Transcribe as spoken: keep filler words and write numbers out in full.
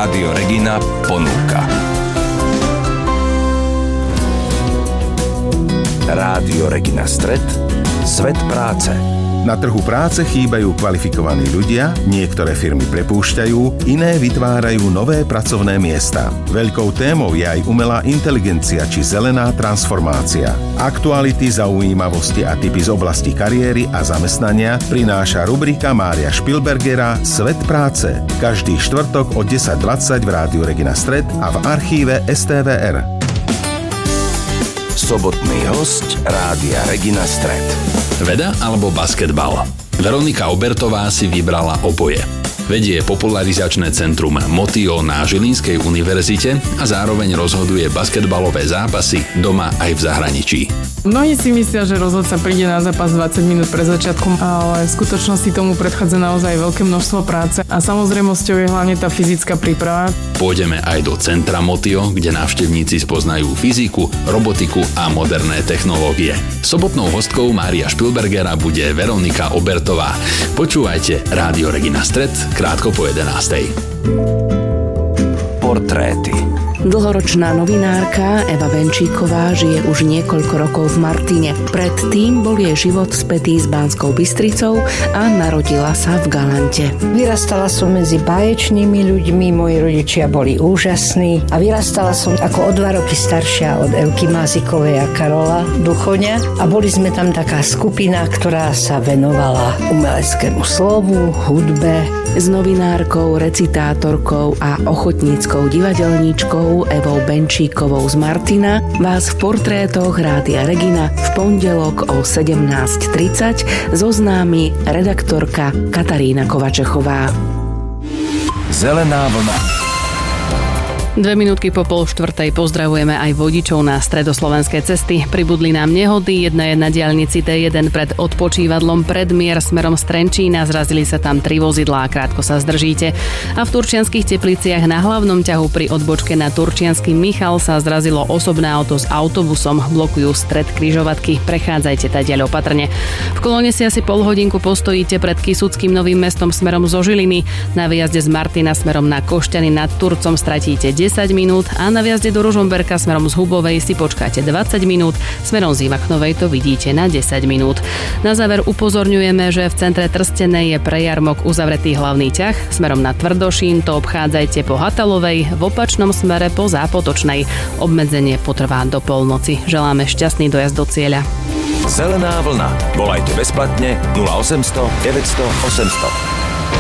Rádio Regina ponúka. Rádio Regina Stred, svet práce. Na trhu práce chýbajú kvalifikovaní ľudia, niektoré firmy prepúšťajú, iné vytvárajú nové pracovné miesta. Veľkou témou je aj umelá inteligencia či zelená transformácia. Aktuality, zaujímavosti a tipy z oblasti kariéry a zamestnania prináša rubrika Mária Špilbergera Svet práce. Každý štvrtok od desať dvadsať v Rádiu Regina Stred a v archíve es té vé er. Sobotný hosť Rádia Regina Stred. Veda alebo basketbal? Veronika Obertová si vybrala oboje. Vedie popularizačné centrum Motio na Žilinskej univerzite a zároveň rozhoduje basketbalové zápasy doma aj v zahraničí. Mnohí si myslia, že rozhodca príde na zápas dvadsať minút pred začiatkom, ale v skutočnosti tomu predchádza naozaj veľké množstvo práce a samozrejmosťou je hlavne tá fyzická príprava. Pôjdeme aj do centra Motio, kde návštevníci spoznajú fyziku, robotiku a moderné technológie. Sobotnou hostkou Mária Špilbergera bude Veronika Obertová. Počúvajte Rádio Regina Stred krátko po jedenástej. Portréty. Dlhoročná novinárka Eva Benčíková žije už niekoľko rokov v Martine. Predtým bol jej život spätý s Banskou Bystricou a narodila sa v Galante. Vyrastala som medzi báječnými ľuďmi, moji rodičia boli úžasní a vyrastala som ako o dva roky staršia od Evky Mázikovej a Karola Duchoňa a boli sme tam taká skupina, ktorá sa venovala umeleckému slovu, hudbe. S novinárkou, recitátorkou a ochotníckou divadelníčkou Evou Benčíkovou z Martina vás v portrétoch Rádia Regina v pondelok o sedemnásť tridsať zoznámi redaktorka Katarína Kovačechová. Zelená vlna. Dve minútky po pol štvrtej pozdravujeme aj vodičov na stredoslovenské cesty. Pribudli nám nehody, jedna je na diaľnici té jeden pred odpočívadlom Predmier smerom z Trenčína, zrazili sa tam tri vozidlá, krátko sa zdržíte. A v Turčianskych Tepliciach na hlavnom ťahu pri odbočke na Turčiansky Michal sa zrazilo osobné auto s autobusom, blokujú stred križovatky, prechádzajte tadiaľ opatrne. V kolóne si asi pol hodinku postojíte pred Kysuckým Novým Mestom smerom zo Žiliny, na výjazde z Martina smerom na Košťany nad Turcom stratíte desať minút a na viazde do Ružomberka smerom z Hubovej si počkáte dvadsať minút, smerom z Ivachnovej to vidíte na desať minút. Na záver upozorňujeme, že v centre Trstenej je pre jarmok uzavretý hlavný ťah, smerom na Tvrdošín to obchádzajte po Hatalovej, v opačnom smere po Zápotočnej. Obmedzenie potrvá do polnoci. Želáme šťastný dojazd do cieľa. Zelená vlna. Volajte bezplatne nula osemsto deväťsto osemsto.